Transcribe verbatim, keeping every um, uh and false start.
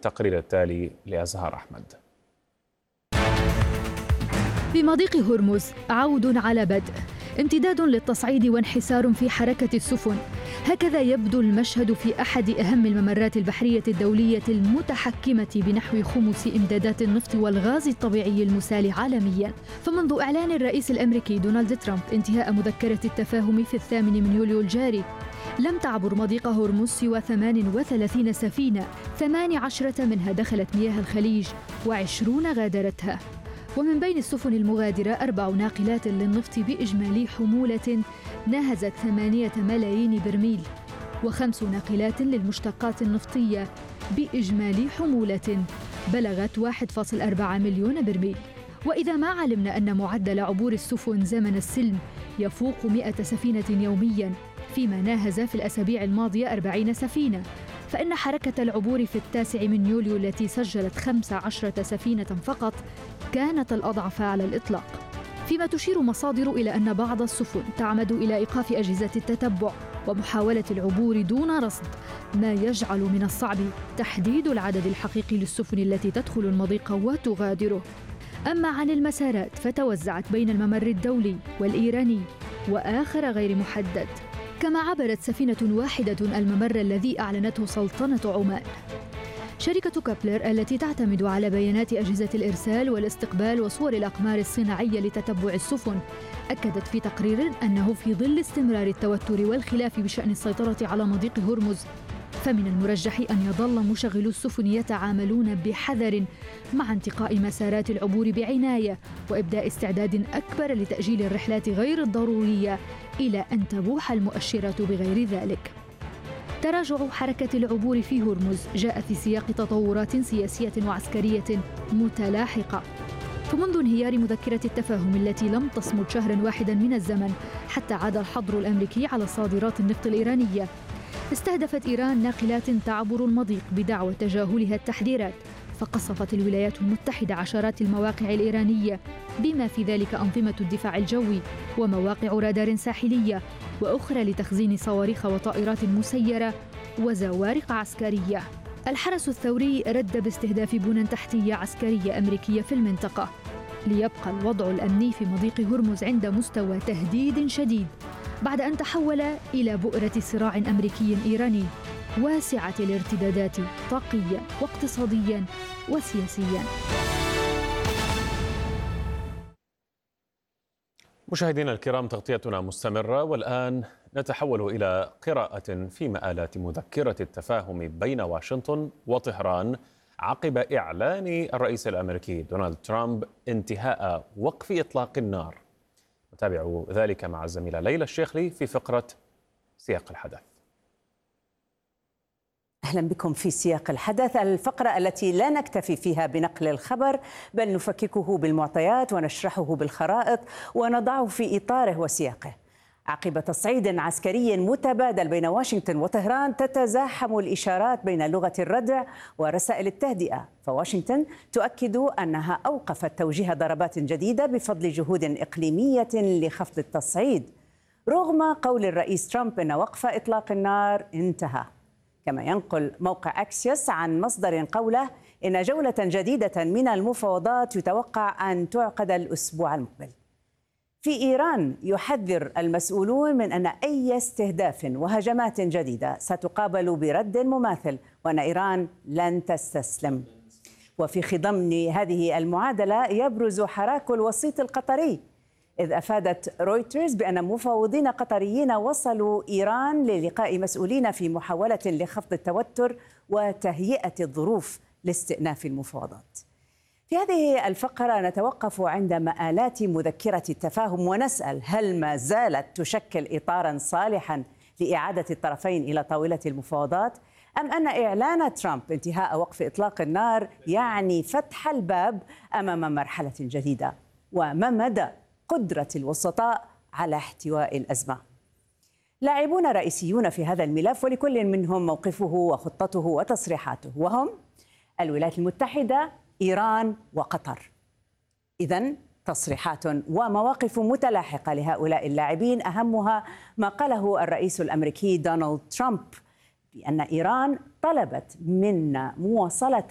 التقرير التالي لأزهار أحمد. بمضيق هرمز عود على بدء، امتداد للتصعيد وانحسار في حركة السفن. هكذا يبدو المشهد في أحد أهم الممرات البحرية الدولية المتحكمة بنحو خمس إمدادات النفط والغاز الطبيعي المسال عالمياً. فمنذ إعلان الرئيس الأمريكي دونالد ترامب انتهاء مذكرة التفاهم في الثامن من يوليو الجاري، لم تعبر مضيق هرمز سوى ثمان وثلاثين سفينة، ثمان عشرة منها دخلت مياه الخليج وعشرون غادرتها. ومن بين السفن المغادرة أربع ناقلات للنفط بإجمالي حمولة ناهزت ثمانية ملايين برميل، وخمس ناقلات للمشتقات النفطية بإجمالي حمولة بلغت واحد فاصلة أربعة مليون برميل. وإذا ما علمنا أن معدل عبور السفن زمن السلم يفوق مئة سفينة يومياً، فيما ناهز في الأسابيع الماضية أربعين سفينة، فإن حركة العبور في التاسع من يوليو التي سجلت خمس عشرة سفينة فقط كانت الأضعف على الإطلاق. فيما تشير مصادر إلى أن بعض السفن تعمد إلى إيقاف أجهزة التتبع ومحاولة العبور دون رصد، ما يجعل من الصعب تحديد العدد الحقيقي للسفن التي تدخل المضيق وتغادره. أما عن المسارات فتوزعت بين الممر الدولي والإيراني وآخر غير محدد، كما عبرت سفينة واحدة الممر الذي أعلنته سلطنة عمان. شركة كابلر التي تعتمد على بيانات أجهزة الإرسال والاستقبال وصور الأقمار الصناعية لتتبع السفن أكدت في تقرير أنه في ظل استمرار التوتر والخلاف بشأن السيطرة على مضيق هرمز، فمن المرجح أن يظل مشغلو السفن يتعاملون بحذر مع انتقاء مسارات العبور بعناية وإبداء استعداد أكبر لتأجيل الرحلات غير الضرورية إلى أن تبوح المؤشرات بغير ذلك. تراجع حركة العبور في هرمز جاء في سياق تطورات سياسية وعسكرية متلاحقة. فمنذ انهيار مذكرة التفاهم التي لم تصمد شهرا واحدا من الزمن حتى عاد الحظر الأمريكي على صادرات النفط الإيرانية، استهدفت إيران ناقلات تعبر المضيق بدعوى تجاهلها التحذيرات، فقصفت الولايات المتحدة عشرات المواقع الإيرانية بما في ذلك أنظمة الدفاع الجوي ومواقع رادار ساحلية وأخرى لتخزين صواريخ وطائرات مسيرة وزوارق عسكرية. الحرس الثوري رد باستهداف بنى تحتية عسكرية أمريكية في المنطقة، ليبقى الوضع الأمني في مضيق هرمز عند مستوى تهديد شديد بعد أن تحول إلى بؤرة صراع أمريكي إيراني واسعة الارتدادات طاقيا واقتصاديا وسياسيا. مشاهدينا الكرام، تغطيتنا مستمرة، والآن نتحول إلى قراءة في مآلات مذكرة التفاهم بين واشنطن وطهران عقب إعلان الرئيس الأمريكي دونالد ترامب انتهاء وقف إطلاق النار. نتابع ذلك مع الزميلة ليلى الشيخلي في فقرة سياق الحدث. أهلا بكم في سياق الحدث، الفقرة التي لا نكتفي فيها بنقل الخبر بل نفككه بالمعطيات ونشرحه بالخرائط ونضعه في إطاره وسياقه. عقب تصعيد عسكري متبادل بين واشنطن وطهران تتزاحم الإشارات بين لغة الردع ورسائل التهدئة، فواشنطن تؤكد أنها أوقفت توجيه ضربات جديدة بفضل جهود إقليمية لخفض التصعيد، رغم قول الرئيس ترامب أن وقف إطلاق النار انتهى. كما ينقل موقع أكسيوس عن مصدر قوله إن جولة جديدة من المفاوضات يتوقع أن تعقد الأسبوع المقبل. في إيران يحذر المسؤولون من أن أي استهداف وهجمات جديدة ستقابل برد مماثل، وأن إيران لن تستسلم. وفي خضم هذه المعادلة يبرز حراك الوسيط القطري، إذ أفادت رويترز بأن مفاوضين قطريين وصلوا إيران للقاء مسؤولين في محاولة لخفض التوتر وتهيئة الظروف لاستئناف المفاوضات. في هذه الفقرة نتوقف عند مآلات مذكرة التفاهم ونسأل: هل ما زالت تشكل إطاراً صالحاً لإعادة الطرفين إلى طاولة المفاوضات؟ أم أن إعلان ترامب انتهاء وقف إطلاق النار يعني فتح الباب أمام مرحلة جديدة؟ وما مدى قدرة الوسطاء على احتواء الأزمة؟ لاعبون رئيسيون في هذا الملف، ولكل منهم موقفه وخطته وتصريحاته، وهم الولايات المتحدة، إيران وقطر. إذن تصريحات ومواقف متلاحقة لهؤلاء اللاعبين، أهمها ما قاله الرئيس الأمريكي دونالد ترامب بأن إيران طلبت منا مواصلة